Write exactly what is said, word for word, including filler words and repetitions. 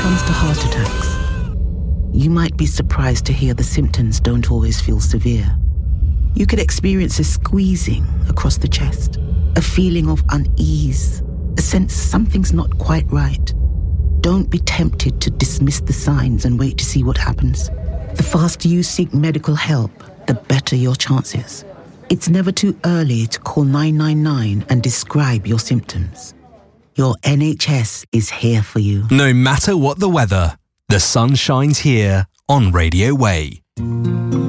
comes to heart attacks, you might be surprised to hear the symptoms don't always feel severe. You could experience a squeezing across the chest, a feeling of unease, a sense something's not quite right. Don't be tempted to dismiss the signs and wait to see what happens. The faster you seek medical help, the better your chances. It's never too early to call nine nine nine and describe your symptoms. Your N H S is here for you. No matter what the weather, the sun shines here on Radio Way.